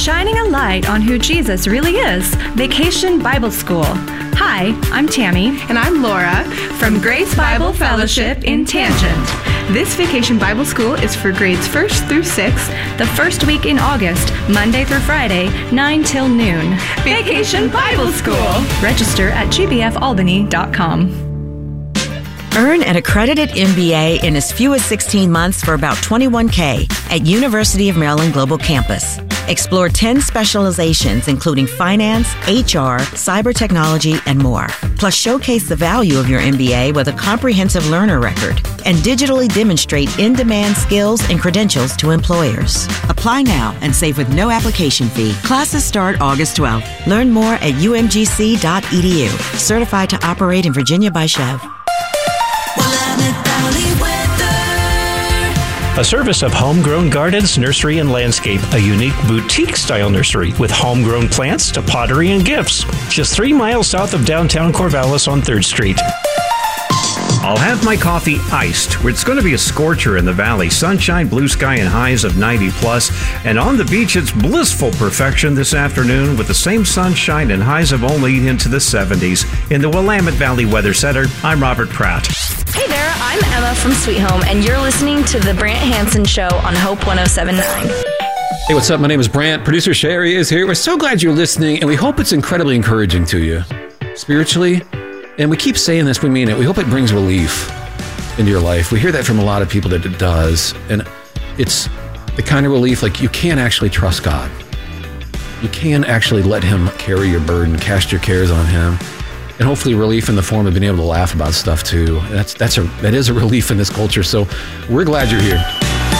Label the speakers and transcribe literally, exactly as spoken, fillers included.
Speaker 1: shining a light on who Jesus really is. Vacation Bible School. Hi, I'm Tammy.
Speaker 2: And I'm Laura
Speaker 1: From Grace Bible Fellowship in Tangent.
Speaker 2: This Vacation Bible School is for grades first through sixth.
Speaker 1: The first week in August, Monday through Friday, nine till noon. Vacation Bible School. Register at g b f albany dot com.
Speaker 3: Earn an accredited M B A in as few as sixteen months for about twenty-one thousand dollars at University of Maryland Global Campus. Explore ten specializations, including finance, H R, cyber technology, and more. Plus, showcase the value of your M B A with a comprehensive learner record and digitally demonstrate in-demand skills and credentials to employers. Apply now and save with no application fee. Classes start August twelfth. Learn more at u m g c dot e d u. Certified to operate in Virginia by Chev.
Speaker 4: A service of Homegrown Gardens, Nursery and Landscape, a unique boutique-style nursery with homegrown plants to pottery and gifts. Just three miles south of downtown Corvallis on third Street.
Speaker 5: I'll have my coffee iced. It's going to be a scorcher in the valley. Sunshine, blue sky, and highs of ninety plus. And on the beach, it's blissful perfection this afternoon with the same sunshine and highs of only into the seventies. In the Willamette Valley Weather Center, I'm Robert Pratt.
Speaker 6: Hey there, I'm Emma from Sweet Home, and you're listening to The Brant Hansen Show on Hope one oh seven point nine.
Speaker 7: Hey, what's up? My name is Brant. Producer Sherry is here. We're so glad you're listening, and we hope it's incredibly encouraging to you spiritually. And we keep saying this, we mean it. We hope it brings relief into your life. We hear that from a lot of people that it does. And it's the kind of relief like you can't actually trust God. You can actually let him carry your burden, cast your cares on him. And hopefully relief in the form of being able to laugh about stuff too. That's that's a that is a relief in this culture. So we're glad you're here.